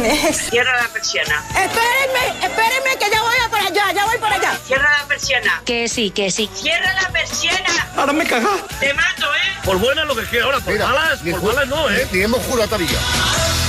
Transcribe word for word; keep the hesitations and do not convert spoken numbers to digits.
Cierra la persiana. Espérenme, espérenme que ya voy a por allá, ya voy por allá. Cierra la persiana. Que sí, que sí. Cierra la persiana. Ahora me caga. Te mato, ¿eh? Por buena lo que quiera, ahora por Mira, malas, ni por ju- malas no, ¿eh? Ni hemos jurado todavía.